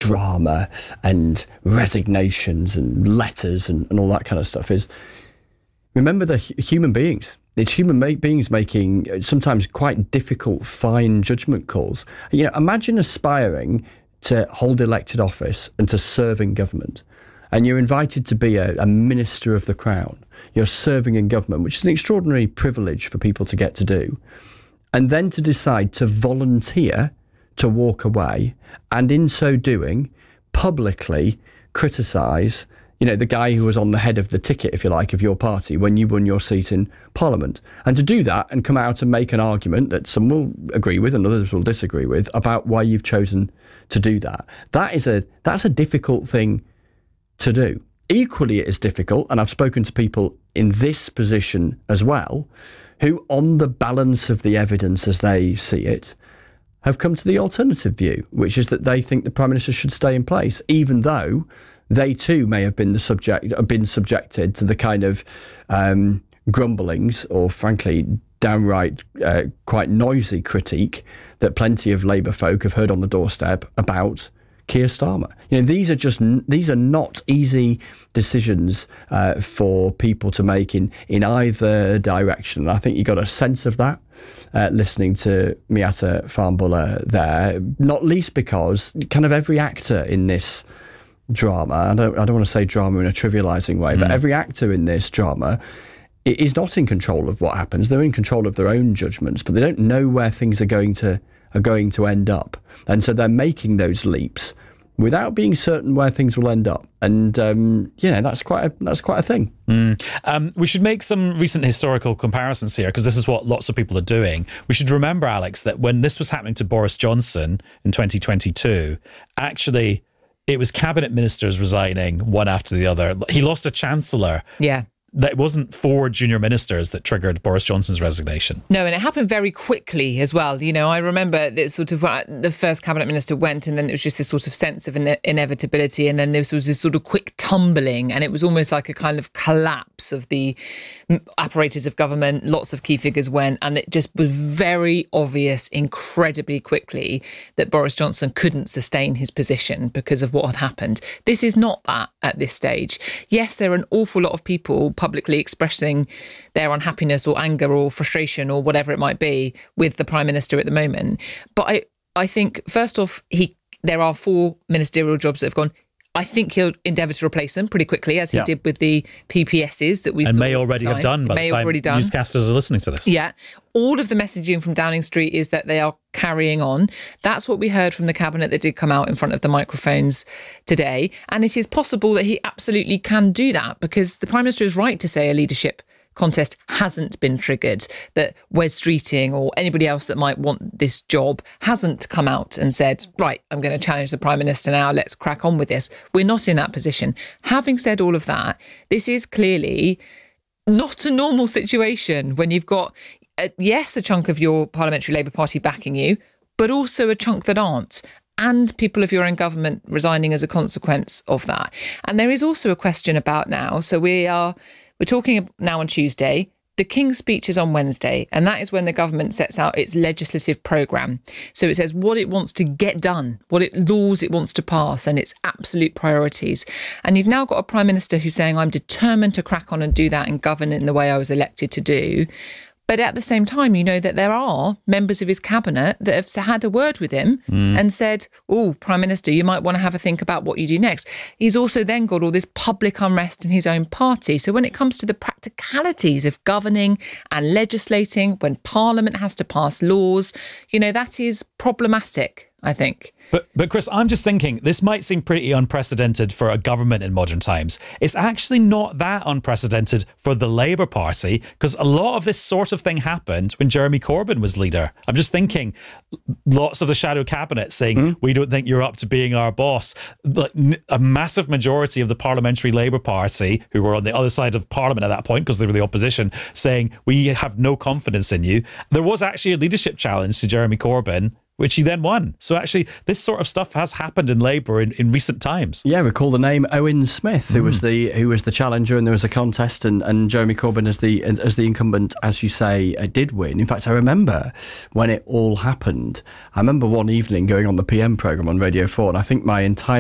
drama and resignations and letters and all that kind of stuff is, remember the human beings. It's human beings making sometimes quite difficult, fine judgment calls. Imagine aspiring to hold elected office and to serve in government. And you're invited to be a minister of the crown. You're serving in government, which is an extraordinary privilege for people to get to do. And then to decide to volunteer to walk away, and in so doing, publicly criticise the guy who was on the head of the ticket, if you like, of your party when you won your seat in Parliament. And to do that and come out and make an argument that some will agree with and others will disagree with about why you've chosen to do that. That's a difficult thing to do. Equally, it is difficult, and I've spoken to people in this position as well, who, on the balance of the evidence as they see it, have come to the alternative view, which is that they think the Prime Minister should stay in place, even though they too may have been subjected to the kind of grumblings or, frankly, downright quite noisy critique that plenty of Labour folk have heard on the doorstep about Keir Starmer. These are not easy decisions for people to make in either direction. And I think you got a sense of that listening to Miatta Fahnbulleh there, not least because kind of every actor in this drama, I don't want to say drama in a trivialising way, but every actor in this drama is not in control of what happens. They're in control of their own judgments, but they don't know where things are going to end up, and so they're making those leaps without being certain where things will end up. And that's quite a thing. We should make some recent historical comparisons here, because this is what lots of people are doing. We should remember, Alex, that when this was happening to Boris Johnson in 2022, actually it was cabinet ministers resigning one after the other. He lost a chancellor. Yeah. That it wasn't 4 junior ministers that triggered Boris Johnson's resignation. No, and it happened very quickly as well. I remember that sort of the first cabinet minister went, and then it was just this sort of sense of inevitability, and then there was this sort of quick tumbling, and it was almost like a kind of collapse of the apparatus of government. Lots of key figures went, and it just was very obvious incredibly quickly that Boris Johnson couldn't sustain his position because of what had happened. This is not that at this stage. Yes, there are an awful lot of people publicly expressing their unhappiness or anger or frustration or whatever it might be with the Prime Minister at the moment. But I think, first off, there are 4 ministerial jobs that have gone. I think he'll endeavour to replace them pretty quickly, as he did with the PPSs that we saw. And may already have done by the time newscasters are listening to this. Yeah. All of the messaging from Downing Street is that they are carrying on. That's what we heard from the cabinet that did come out in front of the microphones today. And it is possible that he absolutely can do that, because the Prime Minister is right to say a leadership contest hasn't been triggered, that Wes Streeting or anybody else that might want this job hasn't come out and said, right, I'm going to challenge the Prime Minister now, let's crack on with this. We're not in that position. Having said all of that, this is clearly not a normal situation when you've got, a chunk of your Parliamentary Labour Party backing you, but also a chunk that aren't, and people of your own government resigning as a consequence of that. And there is also a question about now, so we're talking now on Tuesday. The King's Speech is on Wednesday, and that is when the government sets out its legislative programme. So it says what it wants to get done, laws it wants to pass, and its absolute priorities. And you've now got a Prime Minister who's saying, I'm determined to crack on and do that and govern in the way I was elected to do. But at the same time, that there are members of his cabinet that have had a word with him and said, oh, Prime Minister, you might want to have a think about what you do next. He's also then got all this public unrest in his own party. So when it comes to the practicalities of governing and legislating, when Parliament has to pass laws, that is problematic, I think. But Chris, I'm just thinking, this might seem pretty unprecedented for a government in modern times. It's actually not that unprecedented for the Labour Party, because a lot of this sort of thing happened when Jeremy Corbyn was leader. I'm just thinking, lots of the shadow cabinet saying, we don't think you're up to being our boss. A massive majority of the Parliamentary Labour Party, who were on the other side of Parliament at that point because they were the opposition, saying, we have no confidence in you. There was actually a leadership challenge to Jeremy Corbyn, which he then won. So actually, this sort of stuff has happened in Labour in recent times. Yeah, recall the name Owen Smith, who was the challenger, and there was a contest, and Jeremy Corbyn as the incumbent, as you say, did win. In fact, I remember when it all happened. I remember one evening going on the PM programme on Radio 4, and I think my entire